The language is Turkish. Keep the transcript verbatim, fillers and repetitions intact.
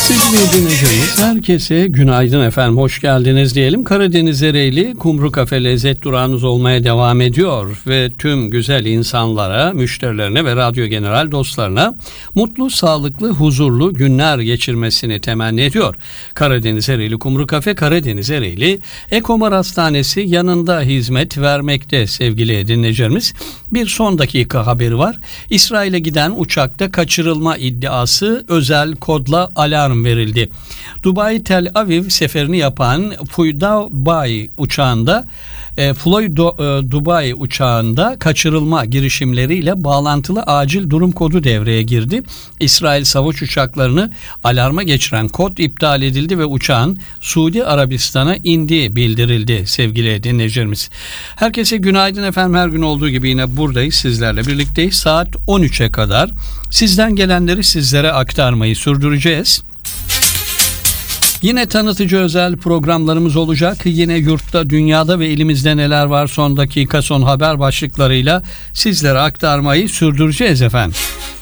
Sevgili dinleyicilerimiz, herkese günaydın efendim, hoş geldiniz diyelim. Karadeniz Ereğli Kumru Kafe lezzet durağınız olmaya devam ediyor ve tüm güzel insanlara, müşterilerine ve Radyo General dostlarına mutlu, sağlıklı, huzurlu günler geçirmesini temenni ediyor. Karadeniz Ereğli Kumru Kafe, Karadeniz Ereğli Ekomar Hastanesi yanında hizmet vermekte sevgili dinleyicilerimiz. Bir son dakika haberi var. İsrail'e giden uçakta kaçırılma iddiası özel kodla alarm verildi. Dubai Tel Aviv seferini yapan Flydubai uçağında e, Flydubai uçağında kaçırılma girişimleriyle bağlantılı acil durum kodu devreye girdi. İsrail savaş uçaklarını alarma geçiren kod iptal edildi ve uçağın Suudi Arabistan'a indiği bildirildi sevgili dinleyicilerimiz. Herkese günaydın efendim, her gün olduğu gibi yine buradayız, sizlerle birlikteyiz. Saat on üçe kadar sizden gelenleri sizlere aktarmayı sürdüreceğiz. Yine tanıtıcı özel programlarımız olacak. Yine yurtta, dünyada ve elimizde neler var son dakika, son haber başlıklarıyla sizlere aktarmayı sürdüreceğiz efendim.